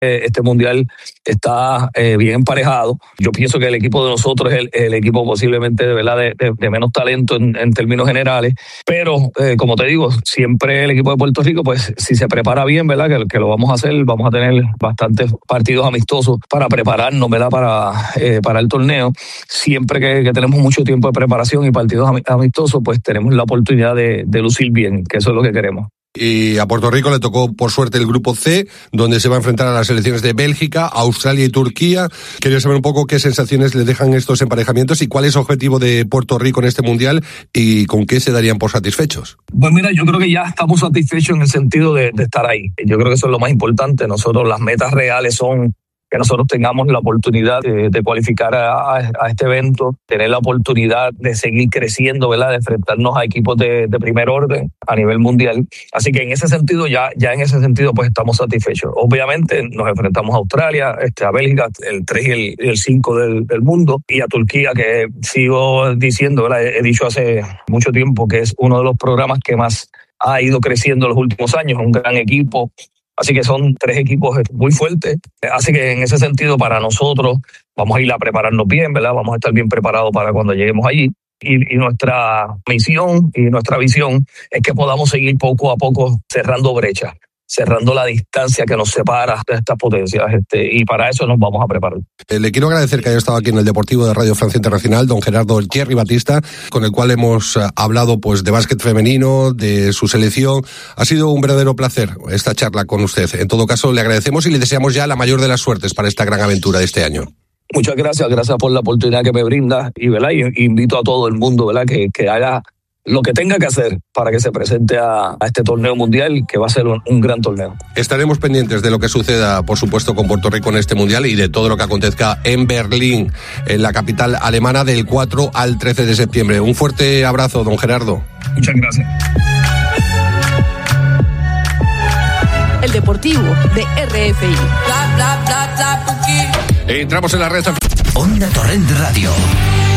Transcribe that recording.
este mundial está bien emparejado. Yo pienso que el equipo de nosotros es el equipo posiblemente de verdad de menos talento en términos generales, pero como te digo, siempre el equipo de Puerto Rico, pues si se prepara bien, ¿verdad? Que lo vamos a hacer, vamos a tener bastantes partidos amistosos para prepararnos, ¿verdad? Para el torneo. Siempre que tenemos mucho tiempo de preparación y partidos amistosos, pues tenemos la oportunidad de lucir bien, que eso es lo que queremos. Y a Puerto Rico le tocó, por suerte, el grupo C, donde se va a enfrentar a las selecciones de Bélgica, Australia y Turquía. Quería saber un poco qué sensaciones le dejan estos emparejamientos y cuál es el objetivo de Puerto Rico en este mundial y con qué se darían por satisfechos. Pues mira, yo creo que ya estamos satisfechos en el sentido de estar ahí. Yo creo que eso es lo más importante. Nosotros, las metas reales son que nosotros tengamos la oportunidad de cualificar a este evento, tener la oportunidad de seguir creciendo, ¿verdad? De enfrentarnos a equipos de primer orden a nivel mundial. Así que en ese sentido, ya en ese sentido, pues estamos satisfechos. Obviamente nos enfrentamos a Australia, a Bélgica, el 3 y el 5 del mundo, y a Turquía, que sigo diciendo, ¿verdad? He dicho hace mucho tiempo que es uno de los programas que más ha ido creciendo en los últimos años, un gran equipo. Así que son 3 equipos muy fuertes. Así que en ese sentido, para nosotros, vamos a ir a prepararnos bien, ¿verdad? Vamos a estar bien preparados para cuando lleguemos allí. Y nuestra misión y nuestra visión es que podamos seguir poco a poco cerrando brechas, cerrando la distancia que nos separa de estas potencias, y para eso nos vamos a preparar. Le quiero agradecer que haya estado aquí en el Deportivo de Radio Francia Internacional, don Gerardo El Thierry Batista, con el cual hemos hablado pues de básquet femenino, de su selección. Ha sido un verdadero placer esta charla con usted. En todo caso, le agradecemos y le deseamos ya la mayor de las suertes para esta gran aventura de este año. Muchas gracias por la oportunidad que me brinda, y ¿verdad? Y invito a todo el mundo, ¿verdad? Que haga lo que tenga que hacer para que se presente a este torneo mundial, que va a ser un gran torneo. Estaremos pendientes de lo que suceda, por supuesto, con Puerto Rico en este mundial y de todo lo que acontezca en Berlín, en la capital alemana, del 4 al 13 de septiembre. Un fuerte abrazo, don Gerardo. Muchas gracias. El Deportivo de RFI. Entramos en la red. Onda Torrent Radio.